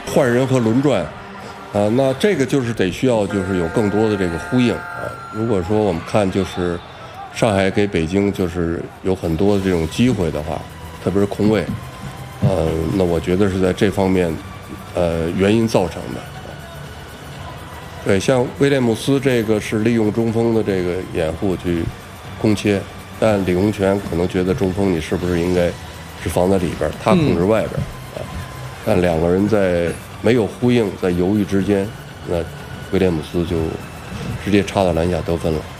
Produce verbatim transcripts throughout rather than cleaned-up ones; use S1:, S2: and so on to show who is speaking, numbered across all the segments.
S1: 换人和轮转，啊，那这个就是得需要就是有更多的这个呼应啊。如果说我们看就是上海给北京就是有很多的这种机会的话，特别是空位，呃，那我觉得是在这方面，呃，原因造成的。对，像威廉姆斯这个是利用中锋的这个掩护去攻切，但李洪权可能觉得中锋你是不是应该是放在里边，他控制外边。嗯但两个人在没有呼应，在犹豫之间，那威廉姆斯就直接插到篮下得分了。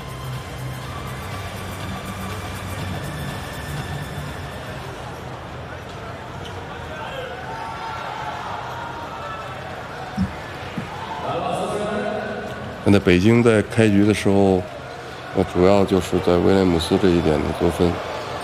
S1: 那北京在开局的时候，那主要就是在威廉姆斯这一点的得分。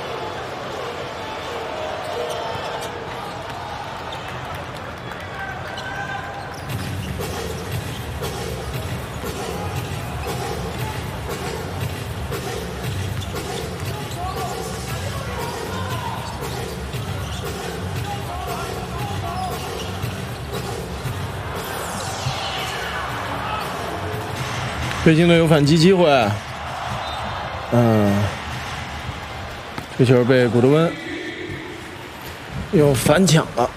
S2: 北京队有反击机会，嗯，这球被古德温又反抢了。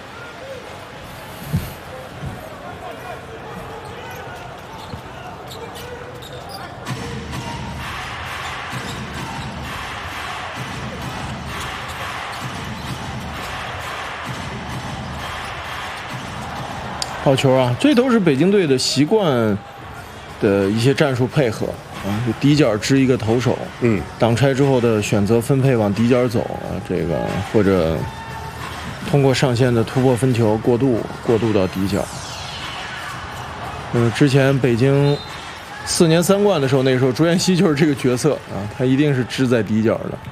S2: 好球啊！这都是北京队的习惯的一些战术配合啊，就底角支一个投手，
S1: 嗯，
S2: 挡拆之后的选择分配往底角走啊，这个或者通过上线的突破分球过渡过渡到底角。嗯，之前北京四年三冠的时候，那时候朱彦西就是这个角色啊，他一定是支在底角的。